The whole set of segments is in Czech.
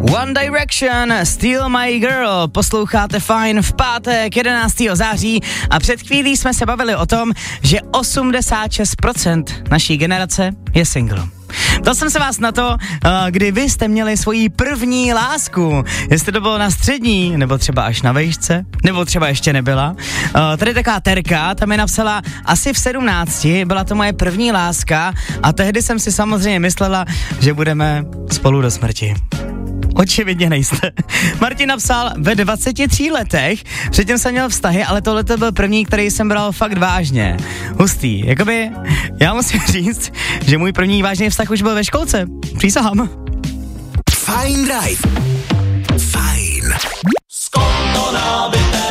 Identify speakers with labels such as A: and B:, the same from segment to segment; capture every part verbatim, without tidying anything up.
A: One Direction, Steal My Girl, posloucháte Fajn v pátek jedenáctého září a před chvílí jsme se bavili o tom, že osmdesát šest procent naší generace je single. Ptal jsem se vás na to, kdy vy jste měli svoji první lásku, jestli to bylo na střední, nebo třeba až na vejšce, nebo třeba ještě nebyla. Tady taková Terka, tam mi napsala, asi v sedmnácti byla to moje první láska a tehdy jsem si samozřejmě myslela, že budeme spolu do smrti. Očividně nejste. Martin napsal, ve dvaceti třech letech, předtím jsem měl vztahy, ale tohle byl první, který jsem bral fakt vážně. Hustý. Jakoby, já musím říct, že můj první vážný vztah už byl ve školce. Přísahám.
B: Fajn Drive. Fajn. Skonto nábytek.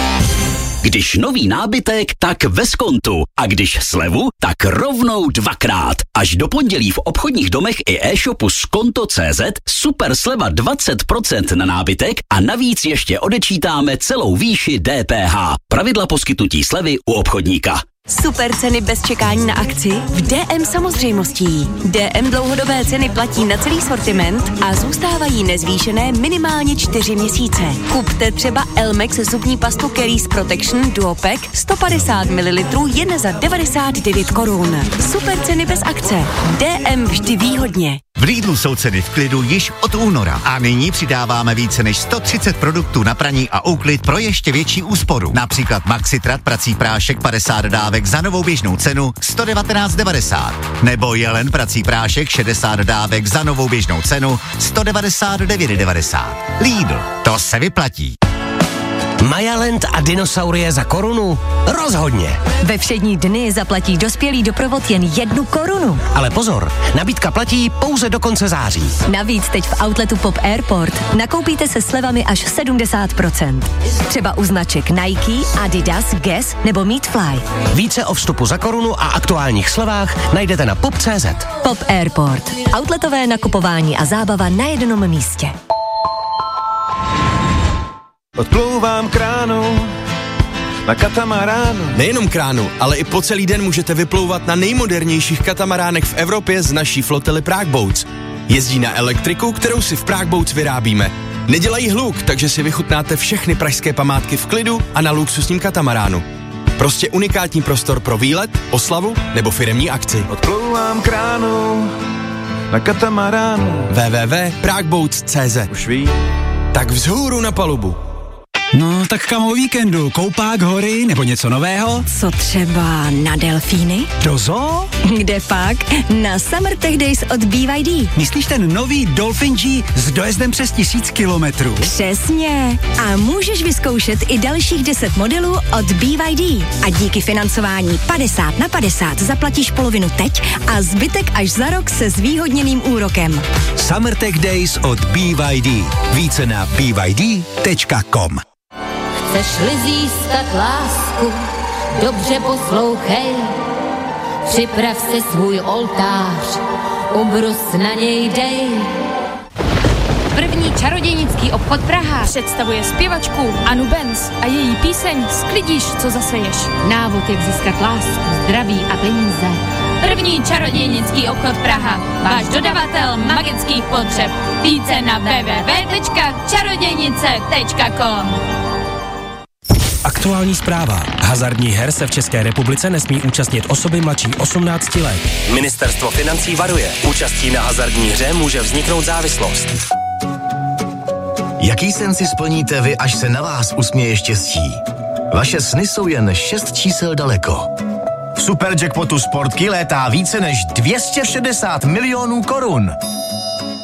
B: Když nový nábytek, tak ve Skontu. A když slevu, tak rovnou dvakrát. Až do pondělí v obchodních domech i e-shopu skonto tečka cé zet super sleva dvacet procent na nábytek a navíc ještě odečítáme celou výši D P H. Pravidla poskytnutí slevy u obchodníka.
C: Super ceny bez čekání na akci v D M samozřejmostí. D M dlouhodobé ceny platí na celý sortiment a zůstávají nezvýšené minimálně čtyři měsíce. Kupte třeba Elmex zubní pastu Caries Protection Duopack sto padesát mililitrů jen za devadesát devět korun. Super ceny bez akce. D M vždy výhodně.
D: V Lidlu jsou ceny v klidu již od února a nyní přidáváme více než sto třicet produktů na praní a úklid pro ještě větší úsporu. Například Maxitrat prací prášek padesát dávek za novou běžnou cenu sto devatenáct devadesát. Nebo Jelen prací prášek šedesát dávek za novou běžnou cenu sto devadesát devět devadesát. Lidl, to se vyplatí.
E: Majaland a dinosaurie za korunu? Rozhodně.
C: Ve všední dny zaplatí dospělý doprovod jen jednu korunu.
E: Ale pozor, nabídka platí pouze do konce září.
C: Navíc teď v outletu Pop Airport nakoupíte se slevami až sedmdesát procent. Třeba u značek Nike, Adidas, Guess nebo Meatfly.
E: Více o vstupu za korunu a aktuálních slevách najdete na pop tečka cé zet.
C: Pop Airport. Outletové nakupování a zábava na jednom místě.
F: Odplouvám kránu na katamaránu.
G: Nejenom kránu, ale i po celý den můžete vyplouvat na nejmodernějších katamaránech v Evropě z naší flotily Prague Boats. Jezdí na elektriku, kterou si v Prague Boats vyrábíme. Nedělají hluk, takže si vychutnáte všechny pražské památky v klidu a na luxusním katamaránu. Prostě unikátní prostor pro výlet, oslavu nebo firemní akci.
F: Odplouvám kránu na katamaránu.
G: w w w tečka pragueboats tečka cé zet.
F: Už ví.
G: Tak vzhůru na palubu.
H: No, tak kam o víkendu? Koupák, hory nebo něco nového?
C: Co třeba na delfíny?
H: Do zoo?
C: Kde pak? Na Summer Tech Days od B Y D.
H: Myslíš ten nový Dolphin G s dojezdem přes tisíc kilometrů?
C: Přesně. A můžeš vyzkoušet i dalších deset modelů od B Y D. A díky financování padesát na padesát zaplatíš polovinu teď a zbytek až za rok se zvýhodněným úrokem.
H: Summer Tech Days od B Y D. Více na b y d tečka com.
I: Chceš-li získat lásku, dobře poslouchej. Připrav si svůj oltář, ubrus na něj dej.
J: První čarodějnický obchod Praha představuje zpěvačku Anu Benz a její píseň Sklidíš, co zaseješ.
I: Návod, jak získat lásku, zdraví a peníze.
J: První čarodějnický obchod Praha. Váš dodavatel magických potřeb. Více na w w w tečka čarodějnice tečka com.
E: Aktuální zpráva. Hazardních her se v České republice nesmí účastnit osoby mladší osmnácti let. Ministerstvo financí varuje. Účastí na hazardní hře může vzniknout závislost.
B: Jaký sen si splníte vy, až se na vás usměje štěstí? Vaše sny jsou jen šest čísel daleko. V Superjackpotu Sportky létá více než dvě stě šedesát milionů korun.